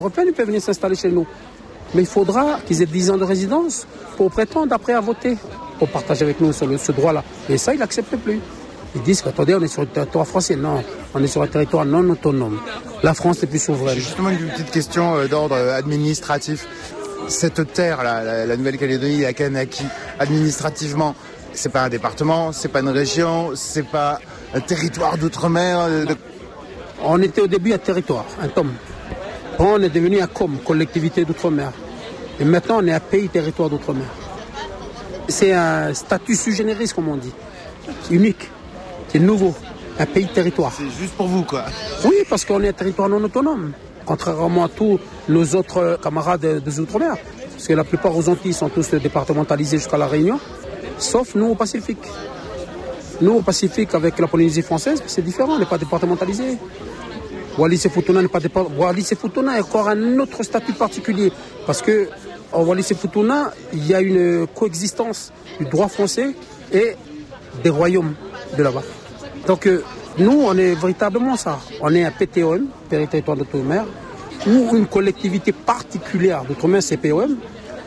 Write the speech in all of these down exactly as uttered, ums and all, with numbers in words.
Européens, ils peuvent venir s'installer chez nous. Mais il faudra qu'ils aient dix ans de résidence pour prétendre après à voter, pour partager avec nous sur le, ce droit-là. Et ça, ils n'acceptent plus. Ils disent qu'attendez, on est sur le territoire français. Non, on est sur un territoire non autonome. La France est plus souveraine. J'ai justement une petite question euh, d'ordre administratif. Cette terre-là, la, la Nouvelle-Calédonie, la Kanaki, administrativement, c'est pas un département, c'est pas une région, c'est pas un territoire d'outre-mer. De... On était au début un territoire, un T O M. On est devenu un C O M, collectivité d'outre-mer. Et maintenant, on est un pays territoire d'outre-mer. C'est un statut sui generis, comme on dit. C'est unique, c'est nouveau, un pays territoire. C'est juste pour vous, quoi. Oui, parce qu'on est un territoire non autonome, contrairement à tous nos autres camarades des outre-mer. Parce que la plupart aux Antilles sont tous départementalisés jusqu'à la Réunion, sauf nous au Pacifique. Nous au Pacifique, avec la Polynésie française, c'est différent, on n'est pas départementalisé. Wallis et Futuna n'est pas départementalisé. Wallis et Futuna est encore un autre statut particulier, parce que en Wallis et Futuna, il y a une coexistence du droit français et des royaumes de là-bas. Donc euh, nous, on est véritablement ça. On est un P T O M, territoire d'outre-mer, ou une collectivité particulière d'outre-mer, c'est P O M.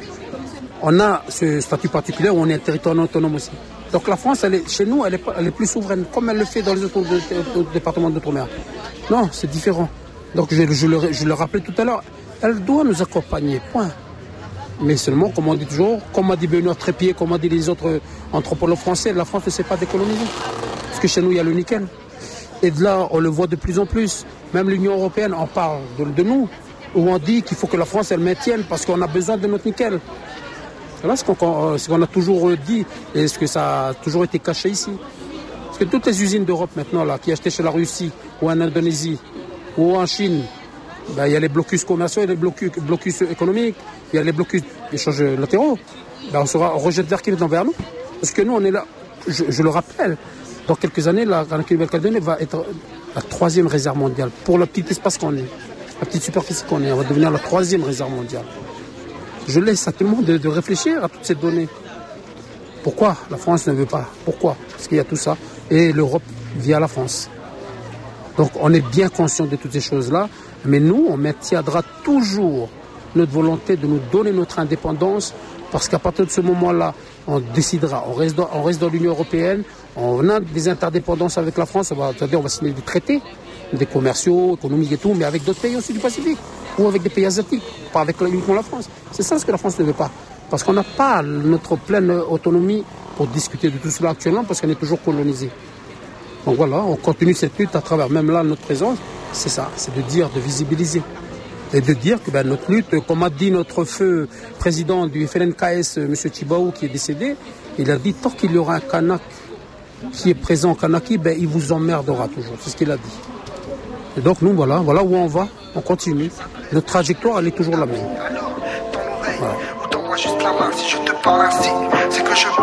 On a ce statut particulier où on est un territoire non autonome aussi. Donc la France, elle est, chez nous, elle est, elle est plus souveraine, comme elle le fait dans les autres de, de, de, départements d'outre-mer. Non, c'est différent. Donc je, je, le, je le rappelais tout à l'heure, elle doit nous accompagner, point. Mais seulement, comme on dit toujours, comme a dit Benoît Trépied, comme a dit les autres anthropologues français, la France ne sait pas décoloniser. Parce que chez nous, il y a le nickel. Et de là, on le voit de plus en plus. Même l'Union européenne en parle de, de nous, où on dit qu'il faut que la France, elle maintienne, parce qu'on a besoin de notre nickel. Voilà ce qu'on, ce qu'on a toujours dit, et ce que ça a toujours été caché ici. Parce que toutes les usines d'Europe maintenant, là, qui achetaient chez la Russie, ou en Indonésie, ou en Chine, ben, il y a les blocus commerciaux, il y a les blocus, blocus économiques, il y a les blocus d'échanges latéraux. Ben, on, sera, on rejette vers qui maintenant vers nous. Parce que nous, on est là, je, je le rappelle, dans quelques années, la Nouvelle-Calédonie va être la troisième réserve mondiale. Pour le petit espace qu'on est, la petite superficie qu'on est, on va devenir la troisième réserve mondiale. Je laisse à tout le monde de, de réfléchir à toutes ces données. Pourquoi la France ne veut pas? Pourquoi? Parce qu'il y a tout ça. Et l'Europe via la France. Donc on est bien conscient de toutes ces choses-là. Mais nous, on maintiendra toujours notre volonté de nous donner notre indépendance. Parce qu'à partir de ce moment-là, on décidera. On reste dans, on reste dans l'Union européenne. On a des interdépendances avec la France. On va, c'est-à-dire on va signer des traités, des commerciaux, économiques et tout, mais avec d'autres pays aussi du Pacifique. Ou avec des pays asiatiques, pas avec uniquement la France. C'est ça ce que la France ne veut pas. Parce qu'on n'a pas notre pleine autonomie pour discuter de tout cela actuellement, parce qu'on est toujours colonisé. Donc voilà, on continue cette lutte à travers même là notre présence. C'est ça, c'est de dire, de visibiliser. Et de dire que ben, notre lutte, comme a dit notre feu président du F L N K S, M. Chibaou, qui est décédé, il a dit, tant qu'il y aura un Kanak qui est présent au Kanaki, ben, il vous emmerdera toujours. C'est ce qu'il a dit. Et donc nous, voilà, voilà où on va, on continue. Notre trajectoire, elle est toujours la même. Voilà. Ou t'envoies juste la main si je te parle ainsi, c'est que je